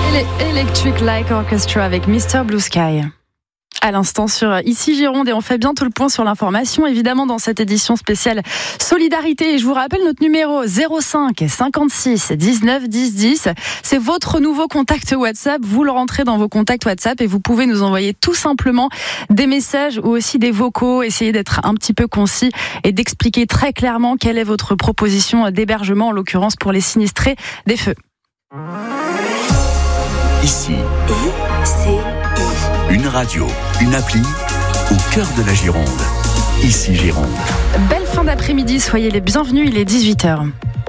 Electric Light Orchestra avec Mr. Blue Sky. À l'instant sur Ici Gironde, et on fait bientôt le point sur l'information, évidemment, dans cette édition spéciale Solidarité. Et je vous rappelle notre numéro 05 56 19 10 10. C'est votre nouveau contact WhatsApp. Vous le rentrez dans vos contacts WhatsApp et vous pouvez nous envoyer tout simplement des messages ou aussi des vocaux. Essayez d'être un petit peu concis et d'expliquer très clairement quelle est votre proposition d'hébergement, en l'occurrence pour les sinistrés des feux. Ici, une radio, une appli au cœur de la Gironde. Ici Gironde. Belle fin d'après-midi, soyez les bienvenus, il est 18h.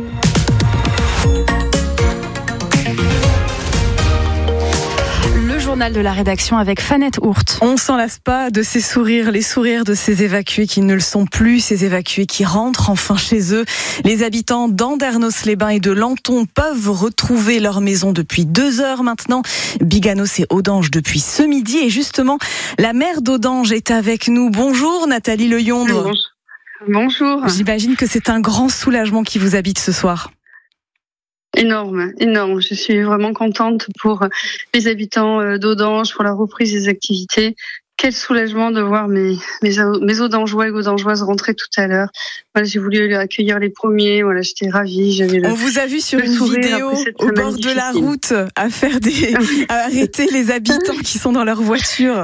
Le journal de la rédaction avec Fanette Hourt. On s'en lasse pas de ces sourires, les sourires de ces évacués qui ne le sont plus, ces évacués qui rentrent enfin chez eux. Les habitants d'Andernos-les-Bains et de Lanton peuvent retrouver leur maison depuis 2 heures maintenant. Biganos et Audange depuis ce midi. Et justement, la maire d'Audange est avec nous. Bonjour Nathalie Leyondre. Bonjour. J'imagine que c'est un grand soulagement qui vous habite ce soir. Énorme. Je suis vraiment contente pour les habitants d'Audange, pour la reprise des activités. Quel soulagement de voir mes Audangeois et Audangeoises rentrer tout à l'heure. Voilà, j'ai voulu accueillir les premiers. Voilà, j'étais ravie. On vous a vu sur une vidéo au bord de la route à arrêter les habitants qui sont dans leur voiture.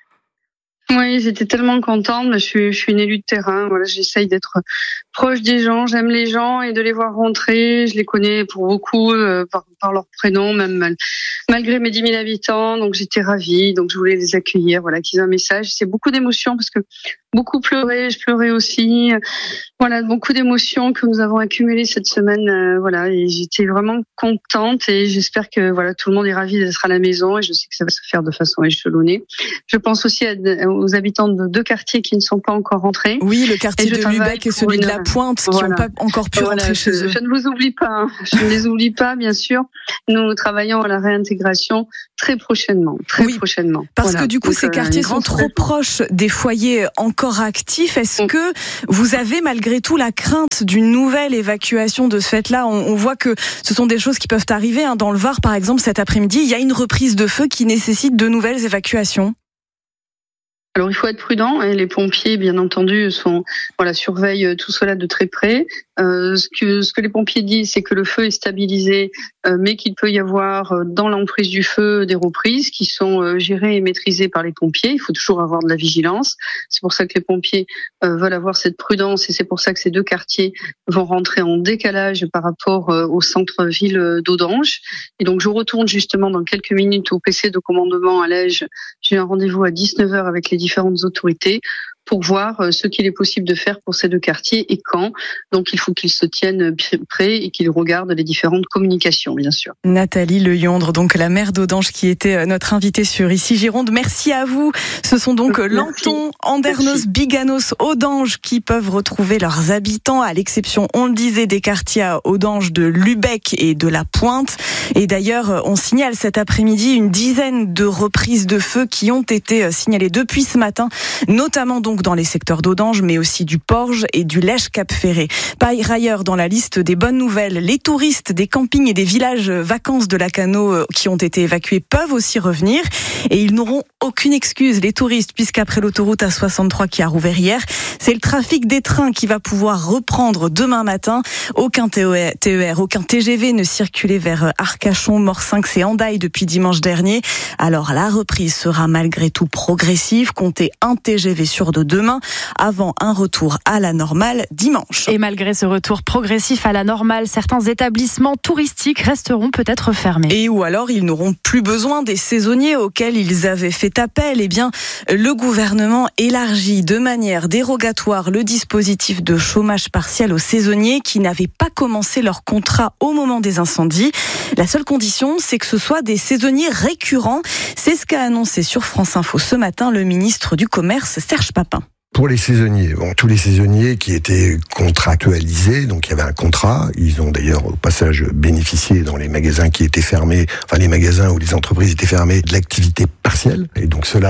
Oui, j'étais tellement contente. Je suis une élue de terrain. Voilà, j'essaye d'être proche des gens. J'aime les gens et de les voir rentrer. Je les connais pour beaucoup par leur prénom, même malgré mes 10 000 habitants. Donc j'étais ravie. Donc je voulais les accueillir. Voilà, qu'ils aient un message. C'est beaucoup d'émotions parce que beaucoup pleuré. Je pleurais aussi. Voilà, beaucoup d'émotions que nous avons accumulées cette semaine. Voilà, et j'étais vraiment contente et j'espère que voilà tout le monde est ravi d'être à la maison et je sais que ça va se faire de façon échelonnée. Je pense aussi aux habitants de 2 quartiers qui ne sont pas encore rentrés. Oui, le quartier de Lubec et celui de la Pointe qui n'ont pas encore pu rentrer chez eux. Je ne vous oublie pas, je ne les oublie pas, bien sûr. Nous travaillons à la réintégration très prochainement. Prochainement. Parce que du coup, ces quartiers sont trop proches des foyers encore actifs. Est-ce que vous avez malgré tout la crainte d'une nouvelle évacuation de ce fait-là ? On voit que ce sont des choses qui peuvent arriver. Dans le Var, par exemple, cet après-midi, il y a une reprise de feu qui nécessite de nouvelles évacuations. Alors il faut être prudent. Les pompiers, bien entendu, surveillent tout cela de très près. Ce que les pompiers disent, c'est que le feu est stabilisé, mais qu'il peut y avoir dans l'emprise du feu des reprises qui sont gérées et maîtrisées par les pompiers. Il faut toujours avoir de la vigilance. C'est pour ça que les pompiers veulent avoir cette prudence et c'est pour ça que ces 2 quartiers vont rentrer en décalage par rapport au centre-ville d'Audange. Et donc je retourne justement dans quelques minutes au PC de commandement à Lège. J'ai un rendez-vous à 19h avec les différentes autorités pour voir ce qu'il est possible de faire pour ces 2 quartiers et quand. Donc il faut qu'ils se tiennent prêts et qu'ils regardent les différentes communications, bien sûr. Nathalie Leyondre, donc la maire d'Audange qui était notre invitée sur Ici Gironde. Merci à vous. Ce sont donc Lanton, Andernos, Biganos, Audange qui peuvent retrouver leurs habitants, à l'exception, on le disait, des quartiers à Audange de Lubec et de la Pointe. Et d'ailleurs, on signale cet après-midi une dizaine de reprises de feu qui ont été signalées depuis ce matin, notamment donc dans les secteurs d'Audange, mais aussi du Porge et du Lège-Cap-Ferré. Par ailleurs, dans la liste des bonnes nouvelles, les touristes des campings et des villages vacances de Lacanau qui ont été évacués peuvent aussi revenir et ils n'auront aucune excuse, les touristes, puisqu'après l'autoroute A63 qui a rouvert hier, c'est le trafic des trains qui va pouvoir reprendre demain matin. Aucun TER, aucun TGV ne circulait vers Arcachon, Morsinx et Hendaye depuis dimanche dernier. Alors la reprise sera malgré tout progressive. Comptez un TGV sur 2 demain, avant un retour à la normale dimanche. Et malgré ce retour progressif à la normale, certains établissements touristiques resteront peut-être fermés. Et ou alors ils n'auront plus besoin des saisonniers auxquels ils avaient fait appel. Eh bien, le gouvernement élargit de manière dérogatoire le dispositif de chômage partiel aux saisonniers qui n'avaient pas commencé leur contrat au moment des incendies. La seule condition, c'est que ce soit des saisonniers récurrents. C'est ce qu'a annoncé sur France Info ce matin le ministre du Commerce, Serge Papin. Pour les saisonniers, tous les saisonniers qui étaient contractualisés, donc il y avait un contrat, ils ont d'ailleurs au passage bénéficié dans les magasins qui étaient fermés, enfin les magasins où les entreprises étaient fermées, de l'activité partielle, et donc cela,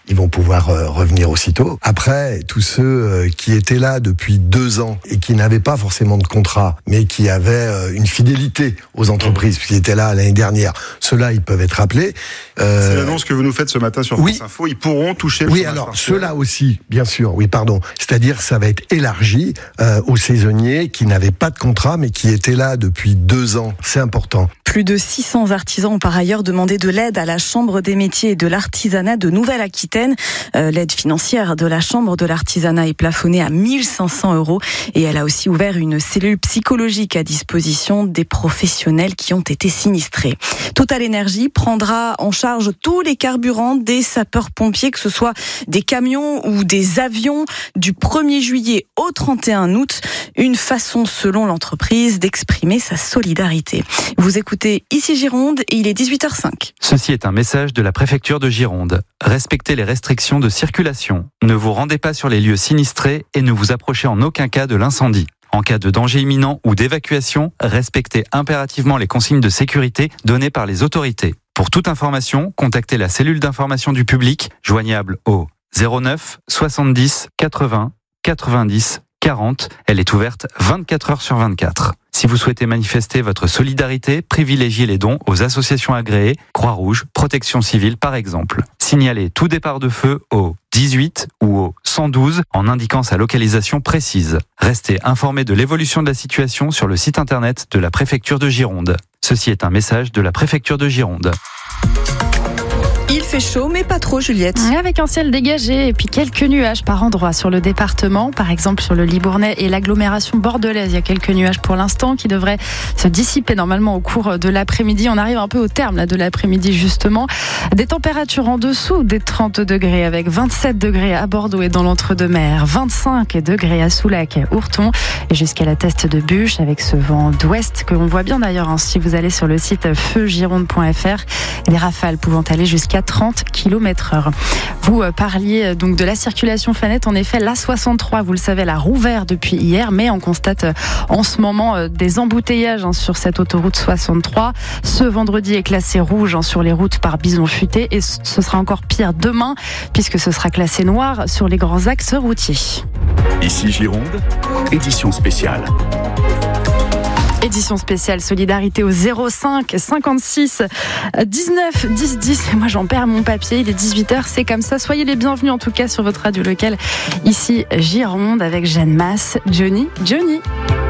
ils vont pouvoir revenir aussitôt. Après, tous ceux qui étaient là depuis 2 ans et qui n'avaient pas forcément de contrat, mais qui avaient une fidélité aux entreprises, qui étaient là l'année dernière, ceux-là, ils peuvent être appelés. C'est l'annonce que vous nous faites ce matin sur France Info. Ils pourront toucher le chômage partiel. Alors, ceux-là aussi, bien sûr, c'est-à-dire ça va être élargi aux saisonniers qui n'avaient pas de contrat, mais qui étaient là depuis 2 ans. C'est important. Plus de 600 artisans ont par ailleurs demandé de l'aide à la Chambre des métiers et de l'artisanat de Nouvelle-Aquitaine. L'aide financière de la Chambre de l'artisanat est plafonnée à 1 500 € et elle a aussi ouvert une cellule psychologique à disposition des professionnels qui ont été sinistrés. Total Énergie prendra en charge tous les carburants des sapeurs-pompiers, que ce soit des camions ou des avions, du 1er juillet au 31 août. Une façon, selon l'entreprise, d'exprimer sa solidarité. Vous écoutez Ici Gironde et il est 18h05. Ceci est un message de la préfecture de Gironde. Respectez les restrictions de circulation. Ne vous rendez pas sur les lieux sinistrés et ne vous approchez en aucun cas de l'incendie. En cas de danger imminent ou d'évacuation, respectez impérativement les consignes de sécurité données par les autorités. Pour toute information, contactez la cellule d'information du public, joignable au 09 70 80 90 40. Elle est ouverte 24 heures sur 24. Si vous souhaitez manifester votre solidarité, privilégiez les dons aux associations agréées, Croix-Rouge, Protection Civile par exemple. Signalez tout départ de feu au 18 ou au 112 en indiquant sa localisation précise. Restez informés de l'évolution de la situation sur le site internet de la préfecture de Gironde. Ceci est un message de la préfecture de Gironde. Il fait chaud, mais pas trop, Juliette. Avec un ciel dégagé et puis quelques nuages par endroits sur le département. Par exemple, sur le Libournais et l'agglomération bordelaise, il y a quelques nuages pour l'instant qui devraient se dissiper normalement au cours de l'après-midi. On arrive un peu au terme là, de l'après-midi, justement. Des températures en dessous des 30 degrés, avec 27 degrés à Bordeaux et dans l'Entre-deux-Mers, 25 degrés à Soulac, Ourton, et jusqu'à la Teste de Bûche, avec ce vent d'ouest que l'on voit bien d'ailleurs si vous allez sur le site feugironde.fr. Des rafales pouvant aller jusqu'à 30 km/h. Vous parliez donc de la circulation Fanette. En effet, l'A63, vous le savez, elle a rouvert depuis hier, mais on constate en ce moment des embouteillages sur cette autoroute 63. Ce vendredi est classé rouge sur les routes par bison futé et ce sera encore pire demain puisque ce sera classé noir sur les grands axes routiers. Ici Gironde, édition spéciale. Édition spéciale solidarité au 05 56 19 10 10. Moi j'en perds mon papier, il est 18h, c'est comme ça. Soyez les bienvenus en tout cas sur votre radio locale. Ici Gironde avec Jeanne Masse, Johnny.